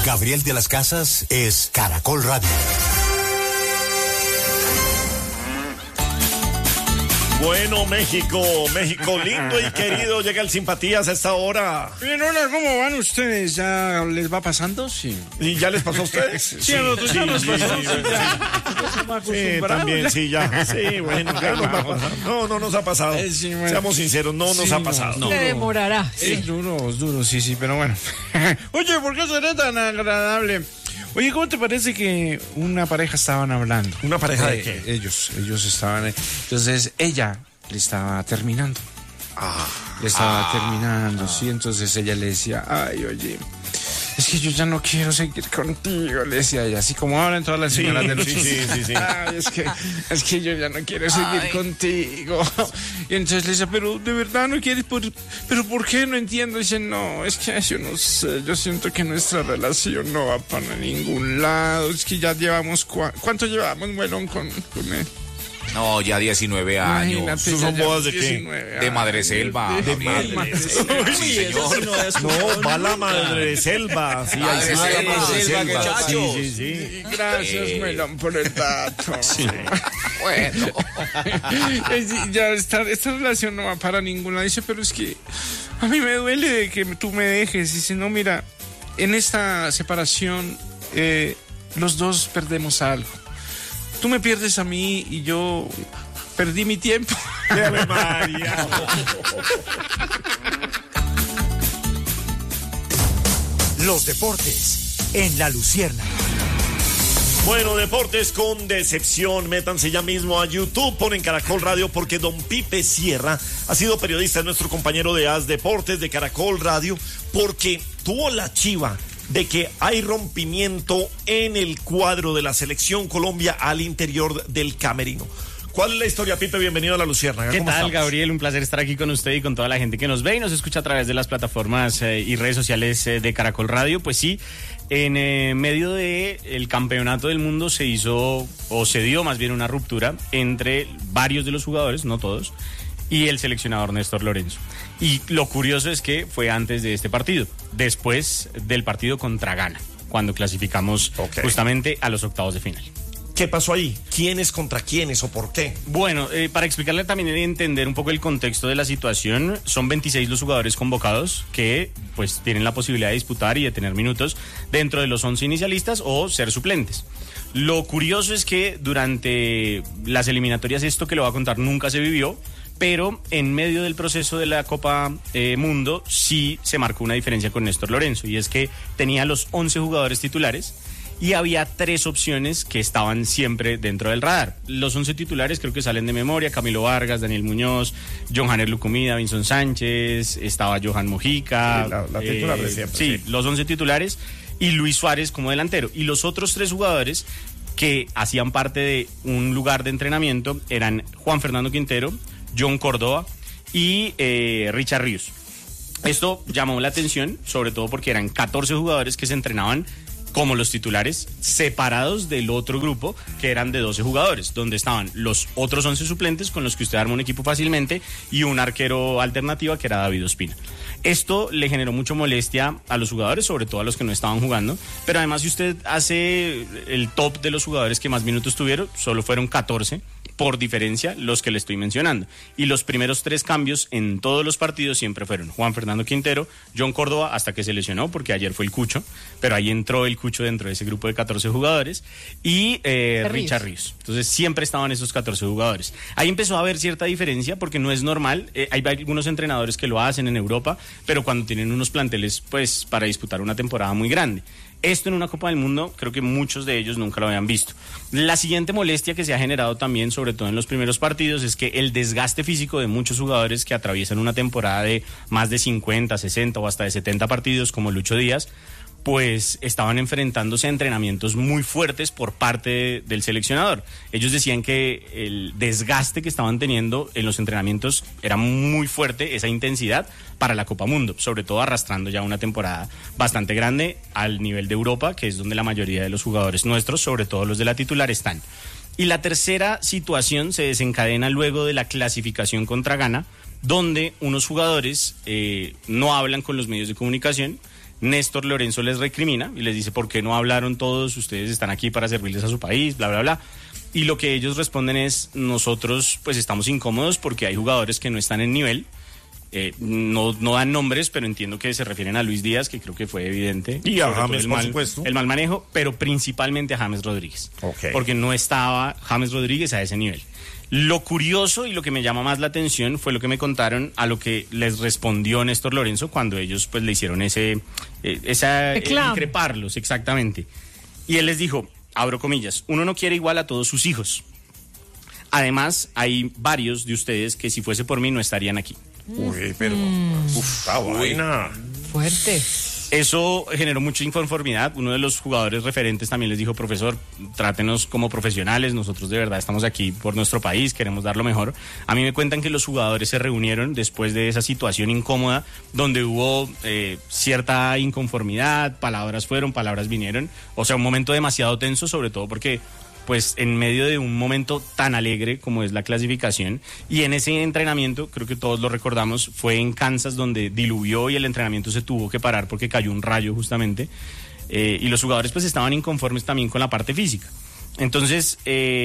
Gabriel de las Casas es Caracol Radio. Bueno, México lindo y querido, llega el Simpatías a esta hora. Bien, hola, ¿cómo van ustedes? ¿Ya les va pasando? Sí. ¿Y ya les pasó a ustedes? Sí, a nosotros ya nos pasó. Sí, también, sí, ya. Sí, bueno, ya nos va a pasar. No nos ha pasado. Sí, bueno. Seamos sinceros, no nos ha pasado. No. Se demorará. Es duro, sí, pero bueno. Oye, ¿por qué será tan agradable? Oye, ¿cómo te parece que una pareja estaban hablando? ¿Una pareja de qué? Ellos estaban... Entonces, ella le estaba terminando. Le estaba terminando, sí. Entonces ella le decía, ay, oye, es que yo ya no quiero seguir contigo, le decía ella, así como hablan todas las señoras de los sí. Ay, es que yo ya no quiero seguir contigo. Y entonces le decía, pero de verdad no quieres, pero ¿por qué? No entiendo. Y dice, no, es que yo no sé, yo siento que nuestra relación no va para ningún lado. Es que ya llevamos, ¿cuánto llevamos, Melón, con él? No, ya 19 años. ¿Sus son bodas de qué? De Madreselva. De Madreselva. Sí, señor. No, va la Madreselva. Sí, Madreselva, Sí. Gracias, Melón, por el dato. Sí. Bueno. Ya esta relación no va para ninguna. Dice, pero es que a mí me duele de que tú me dejes. Dice, no, mira, en esta separación los dos perdemos algo. Tú me pierdes a mí y yo perdí mi tiempo. ¡Ave María! Los deportes en La Luciérnaga. Bueno, deportes con decepción. Métanse ya mismo a YouTube, ponen Caracol Radio, porque don Pipe Sierra ha sido periodista, es nuestro compañero de AS Deportes de Caracol Radio, porque tuvo la chiva de que hay rompimiento en el cuadro de la selección Colombia al interior del camerino. ¿Cuál es la historia, Pipe? Bienvenido a La Luciérnaga. ¿Qué tal, Gabriel? Un placer estar aquí con usted y con toda la gente que nos ve y nos escucha a través de las plataformas y redes sociales de Caracol Radio. Pues sí, en medio del campeonato del mundo se dio más bien una ruptura entre varios de los jugadores, no todos, y el seleccionador Néstor Lorenzo. Y lo curioso es que fue antes de este partido, después del partido contra Ghana, cuando clasificamos justamente a los octavos de final. ¿Qué pasó ahí? ¿Quiénes contra quiénes o por qué? Bueno, para explicarle también y entender un poco el contexto de la situación, son 26 los jugadores convocados que pues tienen la posibilidad de disputar y de tener minutos dentro de los 11 inicialistas o ser suplentes. Lo curioso es que durante las eliminatorias, esto que le voy a contar nunca se vivió, pero en medio del proceso de la Copa Mundo sí se marcó una diferencia con Néstor Lorenzo, y es que tenía los 11 jugadores titulares y había 3 opciones que estaban siempre dentro del radar. Los 11 titulares creo que salen de memoria: Camilo Vargas, Daniel Muñoz, John Janer Lucumida, Vinson Sánchez, estaba Johan Mojica. Sí, la titular de siempre. Sí, los 11 titulares y Luis Suárez como delantero. Y los otros 3 jugadores que hacían parte de un lugar de entrenamiento eran Juan Fernando Quintero, John Córdoba y Richard Ríos. Esto llamó la atención, sobre todo porque eran 14 jugadores que se entrenaban como los titulares, separados del otro grupo que eran de 12 jugadores, donde estaban los otros 11 suplentes con los que usted arma un equipo fácilmente y un arquero alternativa que era David Ospina. Esto le generó mucha molestia a los jugadores, sobre todo a los que no estaban jugando, pero además si usted hace el top de los jugadores que más minutos tuvieron, solo fueron 14, por diferencia los que le estoy mencionando. Y los primeros 3 cambios en todos los partidos siempre fueron Juan Fernando Quintero, John Córdoba, hasta que se lesionó, porque ayer fue el Cucho, pero ahí entró el Cucho dentro de ese grupo de 14 jugadores, y Richard Ríos. Entonces siempre estaban esos 14 jugadores. Ahí empezó a haber cierta diferencia, porque no es normal, hay algunos entrenadores que lo hacen en Europa, pero cuando tienen unos planteles pues para disputar una temporada muy grande. Esto en una Copa del Mundo, creo que muchos de ellos nunca lo habían visto. La siguiente molestia que se ha generado también, sobre todo en los primeros partidos, es que el desgaste físico de muchos jugadores que atraviesan una temporada de más de 50, 60 o hasta de 70 partidos, como Lucho Díaz, pues estaban enfrentándose a entrenamientos muy fuertes por parte del seleccionador. Ellos decían que el desgaste que estaban teniendo en los entrenamientos era muy fuerte, esa intensidad, para la Copa Mundo, sobre todo arrastrando ya una temporada bastante grande al nivel de Europa, que es donde la mayoría de los jugadores nuestros, sobre todo los de la titular, están. Y la tercera situación se desencadena luego de la clasificación contra Ghana, donde unos jugadores no hablan con los medios de comunicación, Néstor Lorenzo les recrimina y les dice, ¿por qué no hablaron todos? Ustedes están aquí para servirles a su país, bla, bla, bla. Y lo que ellos responden es, nosotros pues estamos incómodos porque hay jugadores que no están en nivel. No dan nombres, pero entiendo que se refieren a Luis Díaz, que creo que fue evidente. Y a Sobre todo James, por supuesto. El mal manejo, pero principalmente a James Rodríguez. Ok. Porque no estaba James Rodríguez a ese nivel. Lo curioso y lo que me llama más la atención fue lo que me contaron a lo que les respondió Néstor Lorenzo cuando ellos pues le hicieron increparlos, exactamente. Y él les dijo, abro comillas, uno no quiere igual a todos sus hijos. Además, hay varios de ustedes que si fuese por mí no estarían aquí. Uy, pero... esta vaina. Fuerte. Eso generó mucha inconformidad. Uno de los jugadores referentes también les dijo, profesor, trátenos como profesionales, nosotros de verdad estamos aquí por nuestro país, queremos dar lo mejor. A mí me cuentan que los jugadores se reunieron después de esa situación incómoda, donde hubo cierta inconformidad, palabras fueron, palabras vinieron. O sea, un momento demasiado tenso, sobre todo porque... pues en medio de un momento tan alegre como es la clasificación, y en ese entrenamiento, creo que todos lo recordamos, fue en Kansas donde diluvió y el entrenamiento se tuvo que parar porque cayó un rayo justamente, y los jugadores pues estaban inconformes también con la parte física. Entonces,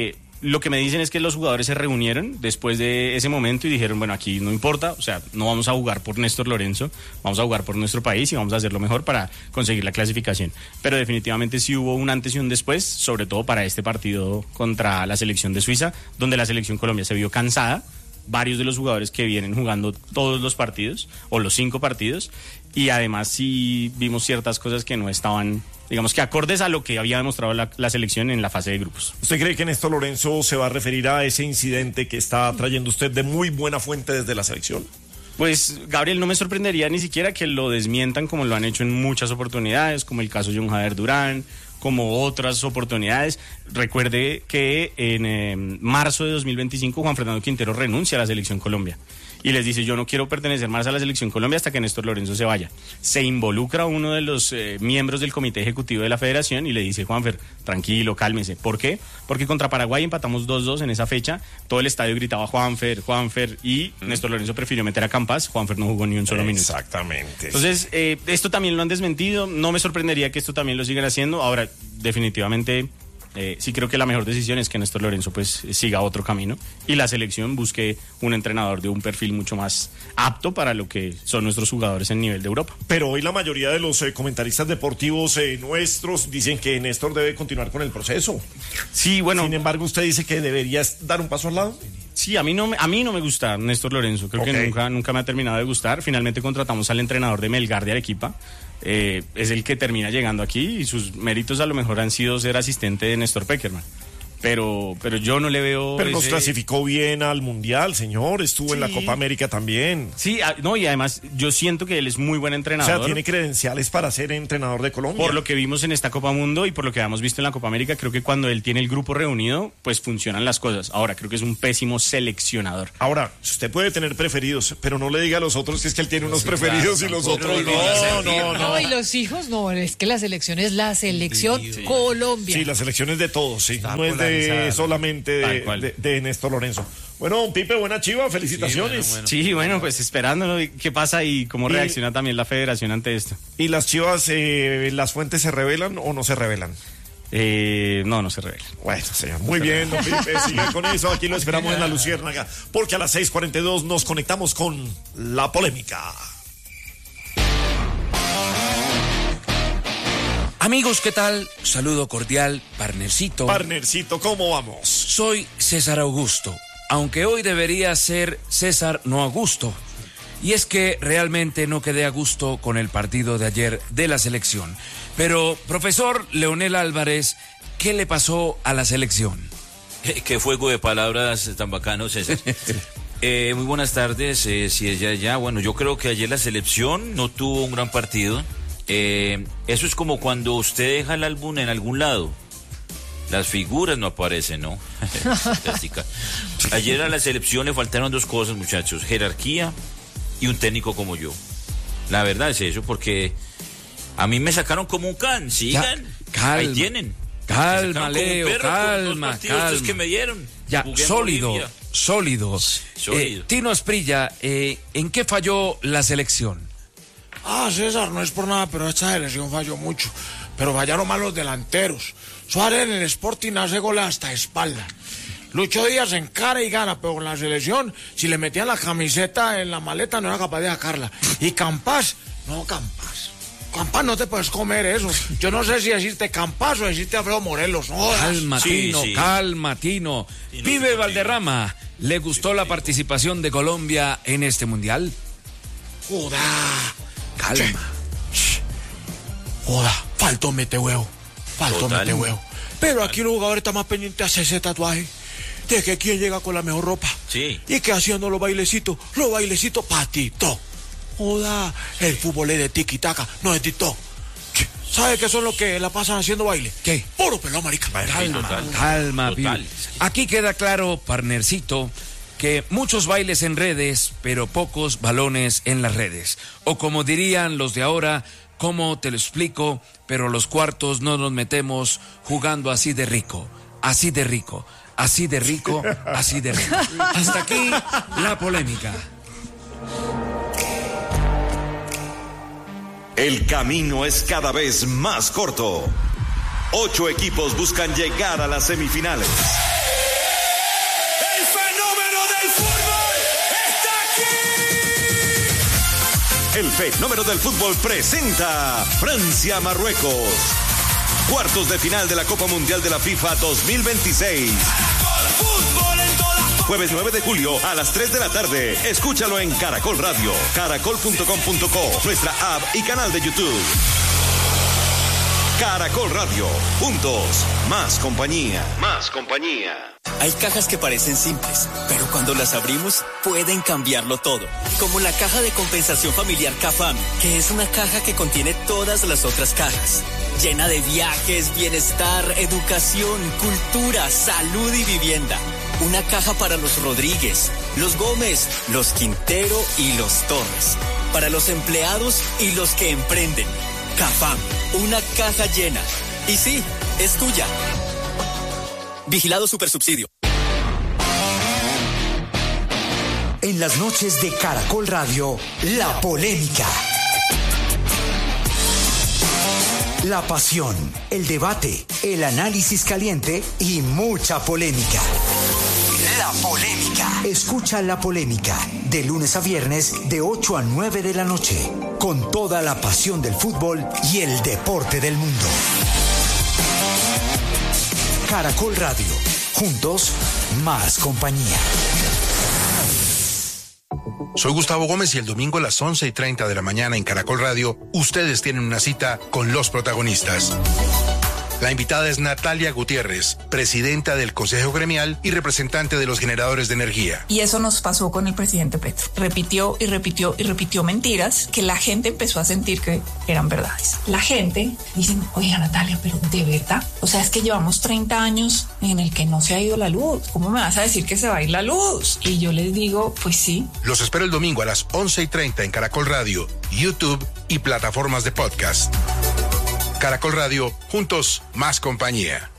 lo que me dicen es que los jugadores se reunieron después de ese momento y dijeron, bueno, aquí no importa, o sea, no vamos a jugar por Néstor Lorenzo, vamos a jugar por nuestro país y vamos a hacer lo mejor para conseguir la clasificación. Pero definitivamente sí hubo un antes y un después, sobre todo para este partido contra la selección de Suiza, donde la selección Colombia se vio cansada, varios de los jugadores que vienen jugando todos los partidos, o los 5 partidos, y además sí vimos ciertas cosas que no estaban, digamos que acordes a lo que había demostrado la selección en la fase de grupos. ¿Usted cree que Néstor Lorenzo se va a referir a ese incidente que está trayendo usted de muy buena fuente desde la selección? Pues, Gabriel, no me sorprendería ni siquiera que lo desmientan como lo han hecho en muchas oportunidades, como el caso de John Jader Durán, como otras oportunidades. Recuerde que en marzo de 2025 Juan Fernando Quintero renuncia a la Selección Colombia y les dice, yo no quiero pertenecer más a la Selección Colombia hasta que Néstor Lorenzo se vaya. Se involucra uno de los miembros del comité ejecutivo de la federación y le dice, Juanfer, tranquilo, cálmese. ¿Por qué? Porque contra Paraguay empatamos 2-2 en esa fecha, todo el estadio gritaba Juanfer, Juanfer, y Néstor Lorenzo prefirió meter a Campas, Juanfer no jugó ni un solo minuto. Exactamente. Entonces, esto también lo han desmentido, no me sorprendería que esto también lo sigan haciendo. Ahora, definitivamente... sí creo que la mejor decisión es que Néstor Lorenzo pues siga otro camino y la selección busque un entrenador de un perfil mucho más apto para lo que son nuestros jugadores en nivel de Europa. Pero hoy la mayoría de los comentaristas deportivos nuestros dicen que Néstor debe continuar con el proceso. Sí, bueno. Sin embargo, usted dice que debería dar un paso al lado. Sí, a mí no me gusta Néstor Lorenzo, creo que nunca me ha terminado de gustar. Finalmente contratamos al entrenador de Melgar de Arequipa. Es el que termina llegando aquí y sus méritos a lo mejor han sido ser asistente de Néstor Peckerman. Pero yo no le veo... Pero nos clasificó bien al Mundial, señor. Estuvo en la Copa América también. Sí, no, y además yo siento que él es muy buen entrenador. O sea, tiene credenciales para ser entrenador de Colombia. Por lo que vimos en esta Copa Mundo y por lo que habíamos visto en la Copa América, creo que cuando él tiene el grupo reunido, pues funcionan las cosas. Ahora, creo que es un pésimo seleccionador. Ahora, usted puede tener preferidos, pero no le diga a los otros que es que él tiene unos preferidos y los otros no. No, y los hijos no, es que la selección es la selección Colombia. Sí, la selección es de todos, sí. No es de solamente de Néstor Lorenzo. Bueno, Pipe, buena chiva, felicitaciones. Sí, bueno, pues esperándolo qué pasa y cómo reacciona también la federación ante esto. ¿Y las chivas, las fuentes se revelan o no se revelan? No se revela. Bueno, señor, muy bien, don Pipe, siga con eso, aquí lo esperamos en la Luciérnaga, porque a las 6:42 nos conectamos con la polémica. Amigos, ¿qué tal? Saludo cordial, partnercito. Partnercito, ¿cómo vamos? Soy César Augusto, aunque hoy debería ser César no Augusto. Y es que realmente no quedé a gusto con el partido de ayer de la selección. Pero, profesor Leonel Álvarez, ¿qué le pasó a la selección? Qué juego de palabras tan bacano, César. Muy buenas tardes, si es ya. Bueno, yo creo que ayer la selección no tuvo un gran partido. Eso es como cuando usted deja el álbum en algún lado. Las figuras no aparecen, ¿no? Fantástica. Ayer a la selección le faltaron 2 cosas, muchachos: jerarquía y un técnico como yo. La verdad es eso, porque a mí me sacaron como un can. Sigan. Calma, ahí tienen. Calma, Leo, calma. Que me dieron. Ya, sólido. Tino Asprilla, ¿en qué falló la selección? César, no es por nada, pero esta selección falló mucho. Pero fallaron mal los delanteros. Suárez en el Sporting hace goles hasta espalda. Lucho Díaz encara y gana, pero con la selección, si le metían la camiseta en la maleta, no era capaz de sacarla. Y Campas, Campas, no te puedes comer eso. Yo no sé si decirte Campas o decirte Alfredo Morelos. No, Calma, Tino, sí. calma, Tino. Pibe Valderrama, ¿le gustó la participación de Colombia en este mundial? Joda. Calma. Joda, faltó mete huevo. Total. Pero aquí los jugadores están más pendientes de hacerse tatuaje. De que quién llega con la mejor ropa. Sí. Y que haciendo los bailecitos patito. Joda, el fútbol es de tiki-taka, no es de TikTok. ¿Sabe qué son los que la pasan haciendo baile? ¿Qué? Puro pelón, marica. Calma, pibe. Total. Aquí queda claro, partnercito, que muchos bailes en redes, pero pocos balones en las redes. O como dirían los de ahora, ¿cómo te lo explico? Pero los cuartos no nos metemos jugando así de rico, así de rico, así de rico, así de rico. Hasta aquí la polémica. El camino es cada vez más corto. 8 equipos buscan llegar a las semifinales. ¡El fenómeno del fútbol está aquí! El fenómeno del fútbol presenta Francia-Marruecos. Cuartos de final de la Copa Mundial de la FIFA 2026. Fútbol en todas partes. Jueves 9 de julio a las 3 de la tarde. Escúchalo en Caracol Radio, caracol.com.co, nuestra app y canal de YouTube. Caracol Radio. Juntos, más compañía. Más compañía. Hay cajas que parecen simples, pero cuando las abrimos pueden cambiarlo todo. Como la caja de compensación familiar CAFAM, que es una caja que contiene todas las otras cajas. Llena de viajes, bienestar, educación, cultura, salud y vivienda. Una caja para los Rodríguez, los Gómez, los Quintero y los Torres. Para los empleados y los que emprenden. CAFAM, una caja llena. Y sí, es tuya. Vigilado Supersubsidio. En las noches de Caracol Radio, la polémica. La pasión, el debate, el análisis caliente y mucha polémica. La polémica. Escucha La Polémica de lunes a viernes de 8 a 9 de la noche con toda la pasión del fútbol y el deporte del mundo. Caracol Radio. Juntos, más compañía. Soy Gustavo Gómez y el domingo a las 11:30 de la mañana en Caracol Radio, ustedes tienen una cita con los protagonistas. La invitada es Natalia Gutiérrez, presidenta del Consejo Gremial y representante de los generadores de energía. Y eso nos pasó con el presidente Petro. Repitió y repitió y repitió mentiras que la gente empezó a sentir que eran verdades. La gente dice, oiga Natalia, pero ¿de verdad? O sea, es que llevamos 30 años en el que no se ha ido la luz. ¿Cómo me vas a decir que se va a ir la luz? Y yo les digo, pues sí. Los espero el domingo a las 11:30 en Caracol Radio, YouTube y plataformas de podcast. Caracol Radio, juntos, más compañía.